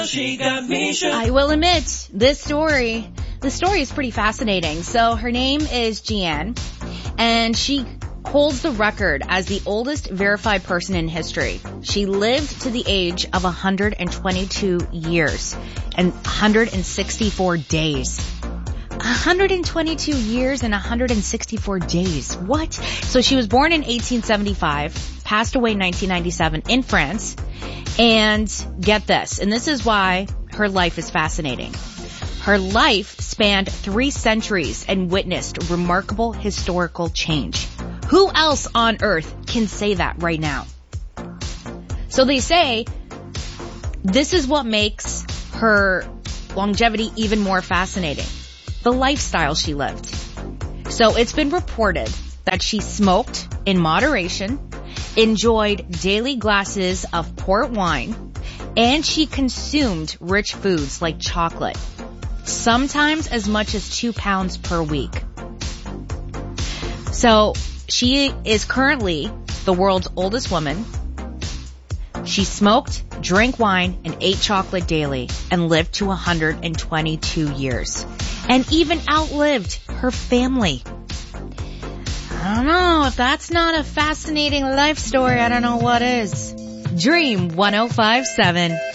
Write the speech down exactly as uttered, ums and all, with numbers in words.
She got me shook. I will admit, this story, the story is pretty fascinating. So her name is Jeanne, and she holds the record as the oldest verified person in history. She lived to the age of one hundred twenty-two years and one hundred sixty-four days. one hundred twenty-two years and one hundred sixty-four days. What? So she was born in eighteen seventy-five, passed away in nineteen ninety-seven in France. And get this, and this is why her life is fascinating. Her life spanned three centuries and witnessed remarkable historical change. Who else on earth can say that right now? So they say this is what makes her longevity even more fascinating. The lifestyle she lived. So it's been reported that she smoked in moderation, enjoyed daily glasses of port wine, and she consumed rich foods like chocolate, sometimes as much as two pounds per week. So she is currently the world's oldest woman. She smoked, drank wine, and ate chocolate daily and lived to one hundred twenty-two years and even outlived her family. I don't know. If that's not a fascinating life story, I don't know what is. Dream one oh five point seven.